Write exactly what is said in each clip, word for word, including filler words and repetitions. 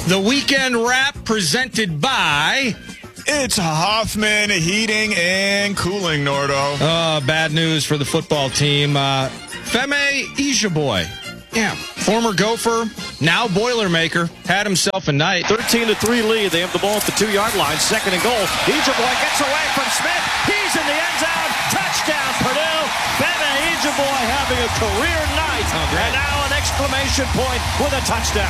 The Weekend Wrap presented by... It's Hoffman Heating and Cooling, Nordo. Uh, bad news for the football team. Uh, Femi Ijebuoye, yeah, former Gopher, now Boilermaker, had himself a night. thirteen to three lead. They have the ball at the two-yard line. Second and goal. Ijebuoye gets away from Smith. He's in the end zone. Touchdown, Purdue. Femi Ijebuoye having a career night. Oh, and now an exclamation point with a touchdown.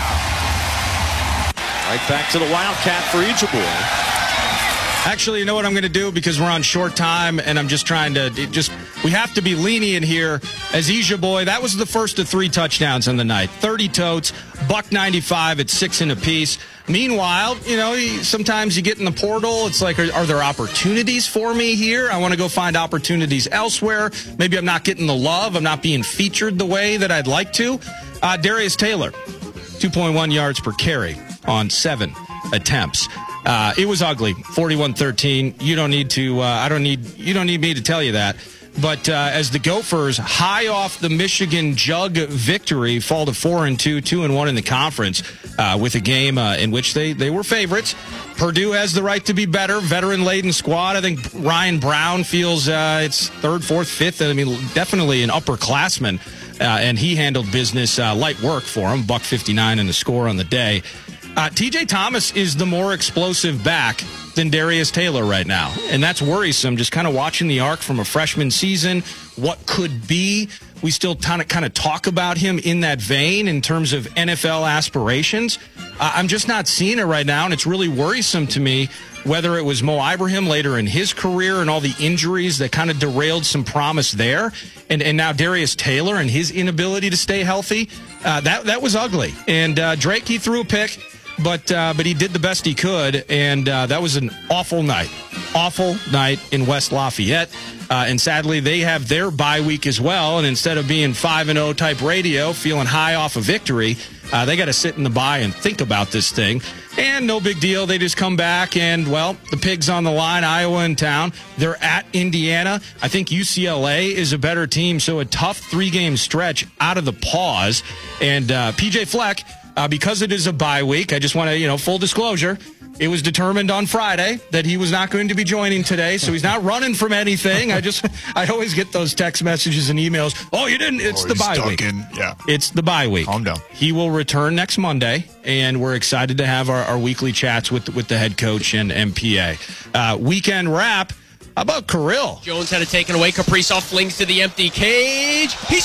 Right back to the Wildcat for Ijebuoye. Actually, you know what I'm going to do, because we're on short time and I'm just trying to it just we have to be lenient here. As Ijebuoye, that was the first of three touchdowns in the night. thirty totes, buck ninety-five at six and a piece. Meanwhile, you know, sometimes you get in the portal. It's like, are, are there opportunities for me here? I want to go find opportunities elsewhere. Maybe I'm not getting the love. I'm not being featured the way that I'd like to. Uh, Darius Taylor, two point one yards per carry on seven attempts. Uh, it was ugly, forty-one thirteen. You don't need to. Uh, I don't need. You don't need me to tell you that. But uh, as the Gophers, high off the Michigan Jug victory, fall to four and two, two and one in the conference, uh, with a game uh, in which they they were favorites. Purdue has the right to be better. Veteran-laden squad. I think Ryan Brown feels uh, it's third, fourth, fifth. I mean, definitely an upperclassman, uh, and he handled business, uh, light work for him. buck fifty-nine in the score on the day. Uh, T J Thomas is the more explosive back than Darius Taylor right now, and that's worrisome. Just kind of watching the arc from a freshman season, what could be. We still kind of kind of talk about him in that vein in terms of N F L aspirations. Uh, I'm just not seeing it right now, and it's really worrisome to me, whether it was Mo Ibrahim later in his career and all the injuries that kind of derailed some promise there, and, and now Darius Taylor and his inability to stay healthy. Uh, that, that was ugly. And uh, Drake, he threw a pick. But uh, but he did the best he could, and uh, that was an awful night. Awful night in West Lafayette. Uh, and sadly, they have their bye week as well, and instead of being five and oh type radio, feeling high off a victory, uh, they got to sit in the bye and think about this thing. And no big deal. They just come back, and, well, the Pigs on the line, Iowa in town. They're at Indiana. I think U C L A is a better team, so a tough three-game stretch out of the pause. And uh, P J Fleck, Uh, because it is a bye week, I just want to, you know, full disclosure, it was determined on Friday that he was not going to be joining today, so he's not running from anything. I just, I always get those text messages and emails. Oh, you didn't? It's oh, the bye week. In, yeah. It's the bye week. Calm down. He will return next Monday, and we're excited to have our, our weekly chats with, with the head coach and M P A. Uh, weekend wrap. How about Kirill? Jones had it taken away. Kaprizov flings to the empty cage. He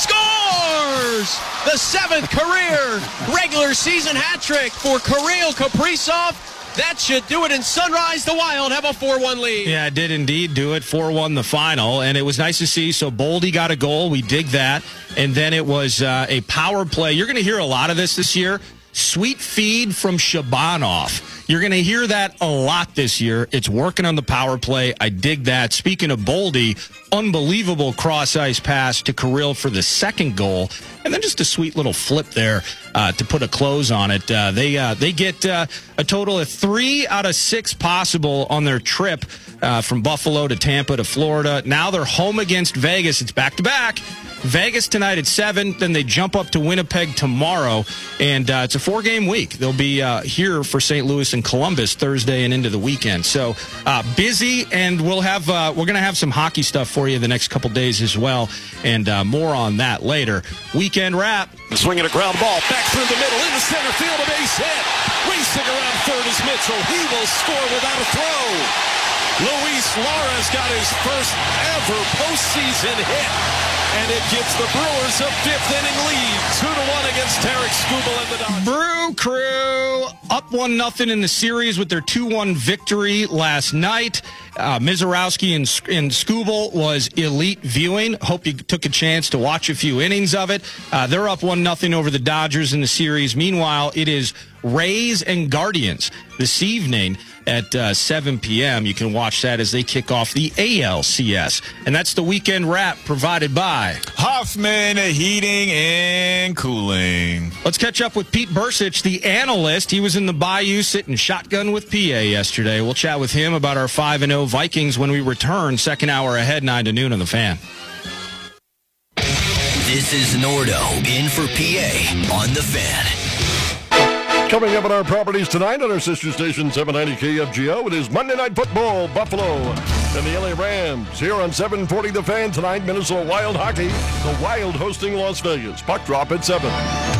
scores! The seventh career regular season hat trick for Kirill Kaprizov. That should do it in Sunrise. The Wild have a four one lead. Yeah, it did indeed do it. four one the final, and it was nice to see. So Boldy got a goal. We dig that. And then it was uh, a power play. You're going to hear a lot of this this year. Sweet feed from Shabanov. You're going to hear that a lot this year. It's working on the power play. I dig that. Speaking of Boldy, unbelievable cross-ice pass to Kirill for the second goal. And then just a sweet little flip there uh, to put a close on it. Uh, they uh, they get uh, a total of three out of six possible on their trip uh, from Buffalo to Tampa to Florida. Now they're home against Vegas. It's back-to-back. Vegas tonight at seven, then they jump up to Winnipeg tomorrow, and uh, it's a four-game week. They'll be uh, here for Saint Louis and Columbus Thursday and into the weekend. So uh, busy, and we'll have uh, we're going to have some hockey stuff for you the next couple days as well, and uh, more on that later. Weekend wrap. Swinging a ground ball back through the middle into center field, a base hit. Racing around third is Mitchell. He will score without a throw. Luis Suarez got his first ever postseason hit. And it gives the Brewers a fifth inning lead, two to one against Tarek Skubal and the Dodgers. Brew Crew up one nothing in the series with their two one victory last night. Uh, Mizorowski and, and Skubal was elite viewing. Hope you took a chance to watch a few innings of it. Uh, they're up one nothing over the Dodgers in the series. Meanwhile, it is Rays and Guardians this evening at uh, seven p.m. You can watch that as they kick off the A L C S. And that's the weekend wrap provided by Hoffman Heating and Cooling. Let's catch up with Pete Bursich, the analyst. He was in the Bayou sitting shotgun with P A yesterday. We'll chat with him about our five and oh Vikings when we return. Second hour ahead, nine to noon on The Fan. This is Nordo in for P A on The Fan. Coming up on our properties tonight on our sister station seven ninety K F G O, it is Monday Night Football, Buffalo and the L A Rams. Here on seven forty The Fan tonight, Minnesota Wild Hockey, the Wild hosting Las Vegas. Puck drop at seven.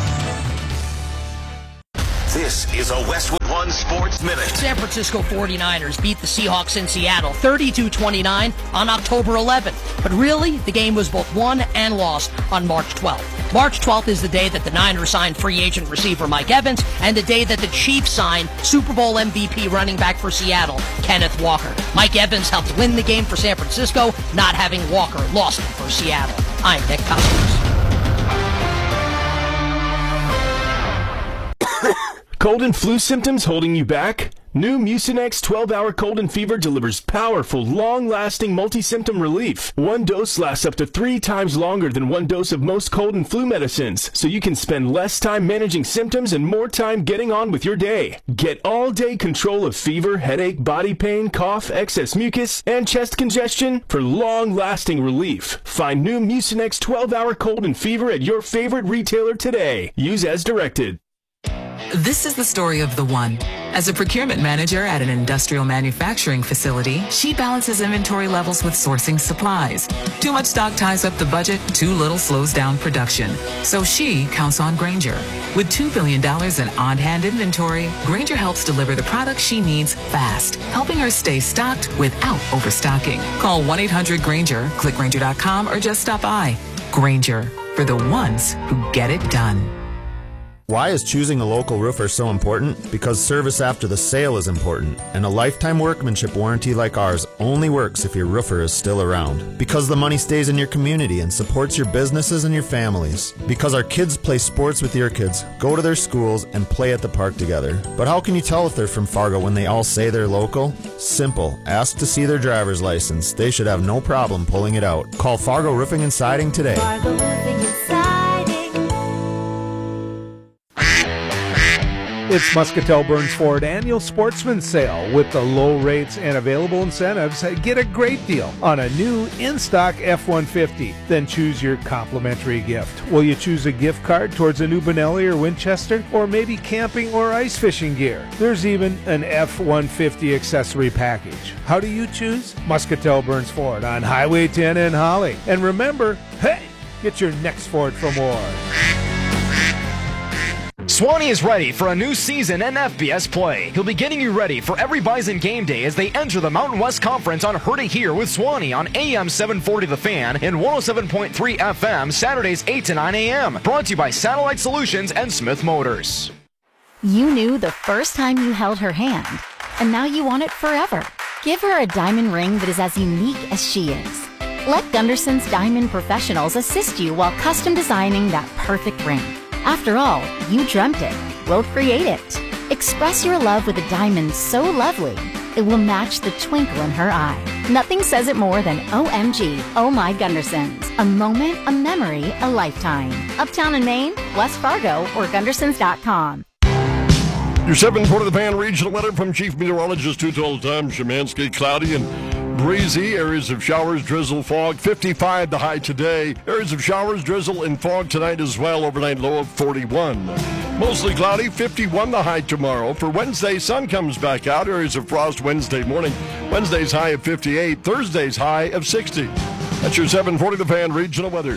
This is a Westwood One Sports Minute. San Francisco forty-niners beat the Seahawks in Seattle thirty-two twenty-nine on October eleventh. But really, the game was both won and lost on March twelfth. March twelfth is the day that the Niners signed free agent receiver Mike Evans and the day that the Chiefs signed Super Bowl M V P running back for Seattle, Kenneth Walker. Mike Evans helped win the game for San Francisco, not having Walker lost it for Seattle. I'm Nick Cosmos. Cold and flu symptoms holding you back? New Mucinex twelve hour cold and fever delivers powerful, long-lasting multi-symptom relief. One dose lasts up to three times longer than one dose of most cold and flu medicines, so you can spend less time managing symptoms and more time getting on with your day. Get all-day control of fever, headache, body pain, cough, excess mucus, and chest congestion for long-lasting relief. Find new Mucinex twelve hour cold and fever at your favorite retailer today. Use as directed. This is the story of the one. As a procurement manager at an industrial manufacturing facility, she balances inventory levels with sourcing supplies. Too much stock ties up the budget, too little slows down production. So she counts on Grainger. With two billion dollars in on-hand inventory, Grainger helps deliver the products she needs fast, helping her stay stocked without overstocking. Call one eight hundred Grainger, click Grainger dot com, or just stop by. Grainger, for the ones who get it done. Why is choosing a local roofer so important? Because service after the sale is important, and a lifetime workmanship warranty like ours only works if your roofer is still around. Because the money stays in your community and supports your businesses and your families. Because our kids play sports with your kids, go to their schools, and play at the park together. But how can you tell if they're from Fargo when they all say they're local? Simple. Ask to see their driver's license. They should have no problem pulling it out. Call Fargo Roofing and Siding today. Fargo Roofing and Siding. It's Muscatel Burns Ford Annual Sportsman Sale. With the low rates and available incentives, get a great deal on a new in-stock F one fifty. Then choose your complimentary gift. Will you choose a gift card towards a new Benelli or Winchester? Or maybe camping or ice fishing gear? There's even an F one fifty accessory package. How do you choose? Muscatel Burns Ford on Highway ten in Holly. And remember, hey, get your next Ford from Ward. Swanee is ready for a new season in F B S play. He'll be getting you ready for every Bison game day as they enter the Mountain West Conference on Heard It Here with Swanee on A M seven forty The Fan and one oh seven point three F M Saturdays eight to nine a.m. Brought to you by Satellite Solutions and Smith Motors. You knew the first time you held her hand, and now you want it forever. Give her a diamond ring that is as unique as she is. Let Gunderson's Diamond Professionals assist you while custom designing that perfect ring. After all, you dreamt it. We'll create it. Express your love with a diamond so lovely, it will match the twinkle in her eye. Nothing says it more than O M G, Oh My Gundersons. A moment, a memory, a lifetime. Uptown in Maine, West Fargo, or Gundersons dot com. Your seven forty The Fan regional weather from Chief Meteorologist Two Total Time Szymanski. Cloudy and breezy, areas of showers, drizzle, fog. fifty-five the high today. Areas of showers, drizzle, and fog tonight as well. Overnight low of forty-one. Mostly cloudy, fifty-one the high tomorrow. For Wednesday, sun comes back out. Areas of frost Wednesday morning. Wednesday's high of fifty-eight. Thursday's high of sixty. That's your seven forty The Fan regional weather.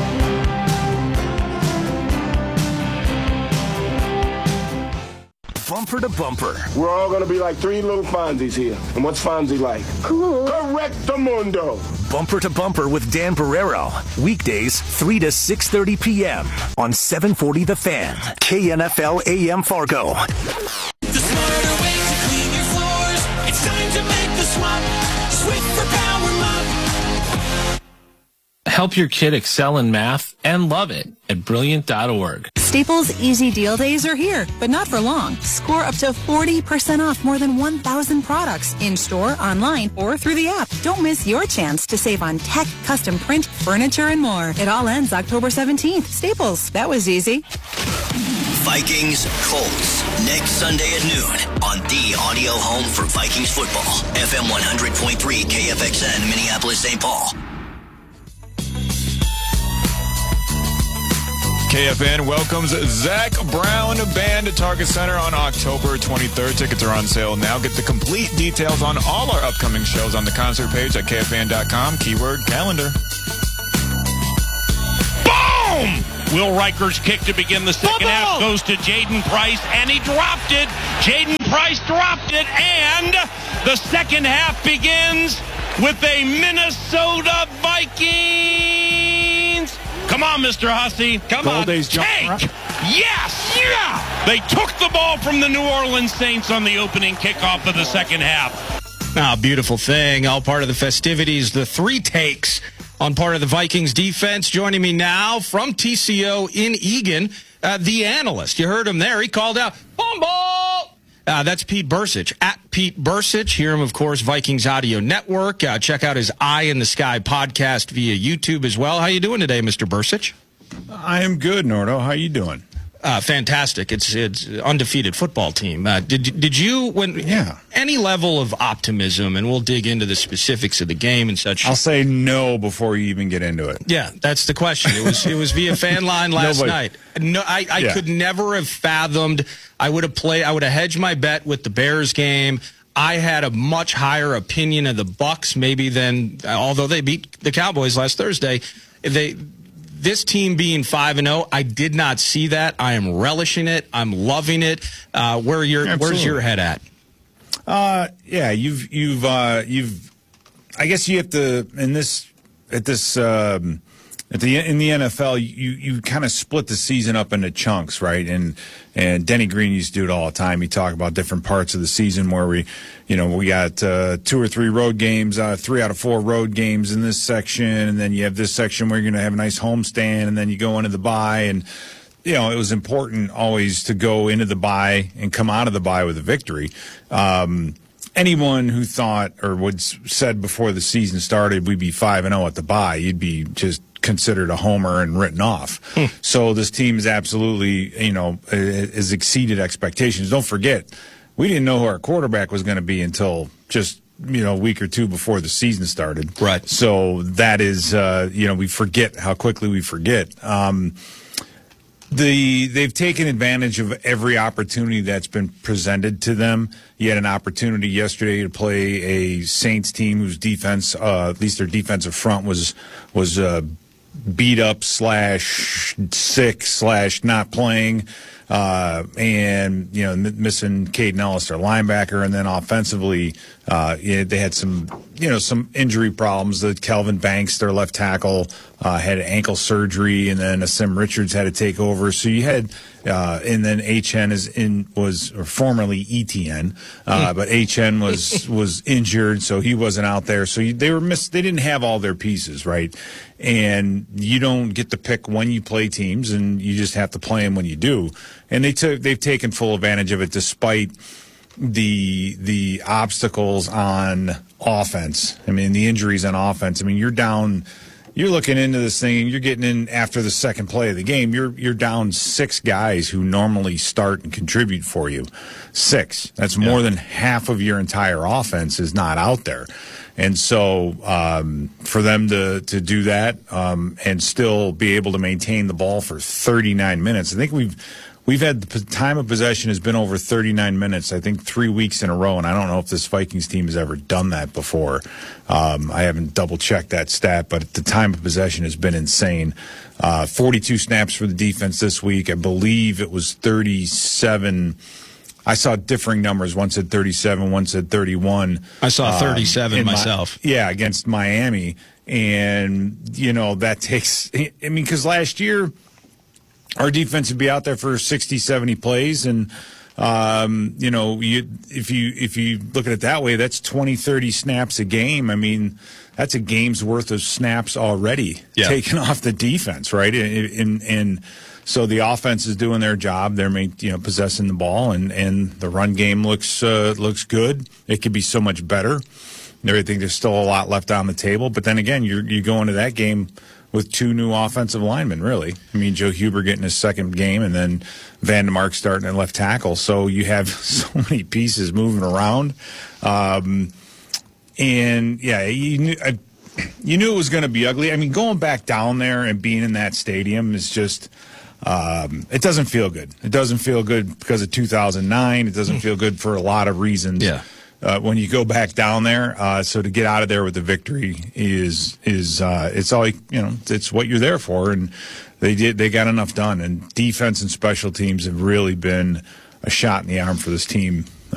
Bumper to bumper. We're all going to be like three little Fonzies here. And what's Fonzie like? Cool. Correctamundo. Bumper to bumper with Dan Barrero. Weekdays, three to six thirty p.m. on seven forty The Fan. K N F L A M Fargo. The smarter way to clean your floors. It's time to make the swap. Swiffer Power Mop. Help your kid excel in math and love it at brilliant dot org. Staples Easy Deal Days are here, but not for long. Score up to forty percent off more than one thousand products in-store, online, or through the app. Don't miss your chance to save on tech, custom print, furniture, and more. It all ends October seventeenth. Staples, that was easy. Vikings Colts next Sunday at noon on the audio home for Vikings football. F M one hundred point three K F X N, Minneapolis, Saint Paul. K F N welcomes Zach Brown Band to Target Center on October twenty-third. Tickets are on sale now. Get the complete details on all our upcoming shows on the concert page at K F N dot com. Keyword calendar. Boom! Will Riker's kick to begin the second half goes to Jaden Price, and he dropped it. Jaden Price dropped it, and the second half begins with a Minnesota Vikings. Come on, Mister Hussey. Come on. Take. Yes. Yeah. They took the ball from the New Orleans Saints on the opening kickoff of the second half. Ah, beautiful thing. All part of the festivities. The three takes on part of the Vikings defense. Joining me now from T C O in Eagan, uh, the analyst. You heard him there. He called out, "Fumble!" Uh, that's Pete Bursich, at Pete Bursich. Hear him, of course, Vikings Audio Network. Uh, check out his Eye in the Sky podcast via YouTube as well. How you doing today, Mister Bursich? I am good, Nordo. How you doing? Uh, fantastic. It's it's undefeated football team. Uh, did did you when yeah any level of optimism, and we'll dig into the specifics of the game and such. I'll say no before you even get into it. Yeah, that's the question. It was it was via fan line last Nobody. night. No, I, I Yeah. could never have fathomed. I would have played. I would have hedged my bet with the Bears game. I had a much higher opinion of the Bucs maybe than, although they beat the Cowboys last Thursday. They. This team being five and zero, I did not see that. I am relishing it. I'm loving it. Uh, where your where's your head at? Uh, yeah, you've you've uh, you've. I guess you have to in this at this um, at the in the N F L. You you kind of split the season up into chunks, right? And and Denny Green used to do it all the time. He talked about different parts of the season where we, you know, we got uh, two or three road games, uh, three out of four road games in this section, and then you have this section where you're going to have a nice homestand, and then you go into the bye. And you know, it was important always to go into the bye and come out of the bye with a victory. Um, anyone who thought or would said before the season started we'd be five and zero at the bye, you'd be just considered a homer and written off. Hmm. So this team is absolutely, you know, has exceeded expectations. Don't forget, we didn't know who our quarterback was going to be until just, you know, a week or two before the season started. Right. So that is, uh, you know, we forget how quickly we forget. Um, The they've taken advantage of every opportunity that's been presented to them. You had an opportunity yesterday to play a Saints team whose defense, uh, at least their defensive front, was was uh, beat up slash sick slash not playing, uh, and you know m- missing Caden Ellis, their linebacker, and then offensively uh, yeah, they had some you know some injury problems. The Kelvin Banks, their left tackle, uh, had ankle surgery, and then Asim Richards had to take over. So you had, uh, and then H N is in was or formerly E T N, uh, but H N was was injured, so he wasn't out there. So you, they were miss. They didn't have all their pieces, right? And you don't get to pick when you play teams, and you just have to play them when you do. And they took they've taken full advantage of it, despite the the obstacles on offense. I mean, the injuries on offense. I mean, you're down. You're looking into this thing. You're getting in after the second play of the game. You're you're down six guys who normally start and contribute for you. Six. That's more yeah. than half of your entire offense is not out there. And so um, for them to to do that um, and still be able to maintain the ball for thirty-nine minutes, I think we've. We've had the time of possession has been over thirty-nine minutes, I think three weeks in a row, and I don't know if this Vikings team has ever done that before. Um, I haven't double-checked that stat, but the time of possession has been insane. Uh, forty-two snaps for the defense this week. I believe it was thirty-seven. I saw differing numbers. One said thirty-seven, one said thirty-one. I saw thirty-seven um, myself. My, yeah, against Miami. And, you know, that takes – I mean, because last year – our defense would be out there for sixty, seventy plays, and um, you know, you, if you if you look at it that way, that's twenty, thirty snaps a game. I mean, that's a game's worth of snaps already yeah. taken off the defense, right? And, and, and so the offense is doing their job; they're you know possessing the ball, and, and the run game looks uh, looks good. It could be so much better. I think there's still a lot left on the table, but then again, you you go into that game with two new offensive linemen, really. I mean, Joe Huber getting his second game, and then Van de Mark starting at left tackle. So you have so many pieces moving around. Um, and, yeah, you knew, I, you knew it was going to be ugly. I mean, going back down there and being in that stadium is just Um, it doesn't feel good. It doesn't feel good because of two thousand nine. It doesn't feel good for a lot of reasons. Yeah. Uh, when you go back down there, uh, so to get out of there with the victory is is uh, it's all you know. It's what you're there for, and they did. They got enough done. And defense and special teams have really been a shot in the arm for this team